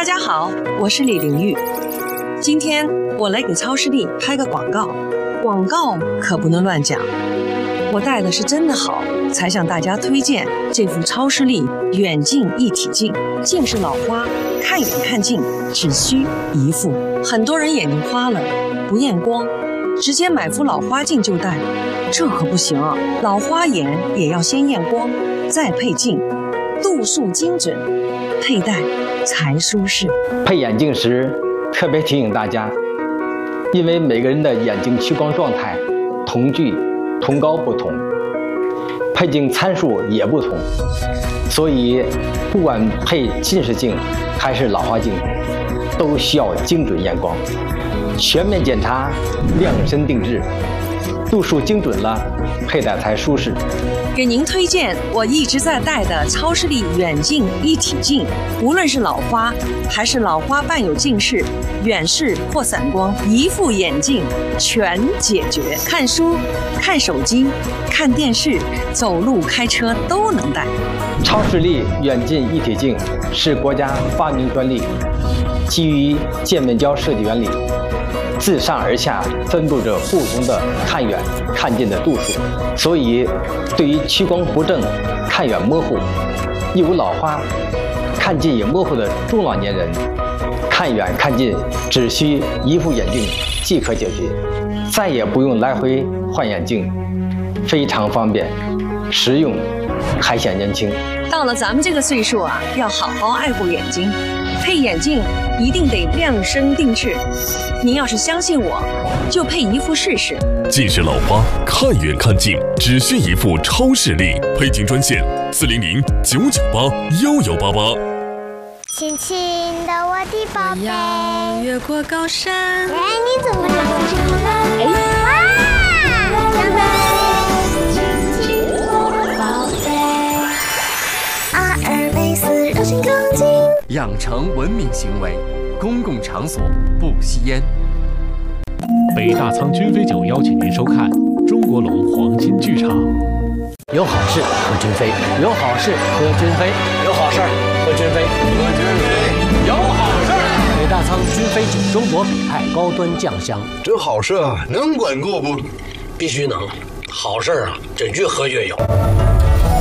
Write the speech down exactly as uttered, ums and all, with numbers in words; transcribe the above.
大家好，我是李玲玉。今天我来给超视力拍个广告，广告可不能乱讲。我戴的是真的好，才向大家推荐这副超视力远近一体镜。近视老花，看远看近只需一副。很多人眼睛花了，不验光，直接买副老花镜就戴，这可不行啊！老花眼也要先验光，再配镜，度数精准，佩戴才舒适。 配眼镜时特别提醒大家，因为每个人的眼睛屈光状态、瞳距、瞳高不同，配镜参数也不同，所以不管配近视镜还是老花镜，都需要精准验光，全面检查，量身定制，度数精准了，佩戴才舒适。 给您推荐我一直在戴的超视力远近一体镜，无论是老花还是老花伴有近视、远视或散光，一副眼镜全解决。看书、看手机、看电视、走路、开车都能戴。 超视力远近一体镜是国家发明专利，基于渐面胶设计原理，自上而下分布着不同的看远看近的度数，所以对于屈光不正、看远模糊、有老花、看近也模糊的中老年人，看远看近只需一副眼镜即可解决，再也不用来回换眼镜，非常方便实用，还显年轻。 到了咱们这个岁数啊，要好好爱护眼睛，配眼镜一定得量身定制。您要是相信我，就配一副试试。 近视老花，看远看近只需一副超视力，配镜专线四零零九九八幺幺八八。 亲亲的我的宝贝， 要越过高山。 哎，你怎么长这么了？哎，哇，长得亲亲我的宝贝，阿尔卑斯让心更近， 养成文明行为，公共场所不吸烟。 北大仓君飞酒邀请您收看中国龙黄金剧场。 有好事和君飞，有好事和君飞，有好事和君飞，和君飞，有好事。北大仓君飞酒，中国北派高端酱香。 这好事能管够不？ 必须能，好事啊，真越喝越有。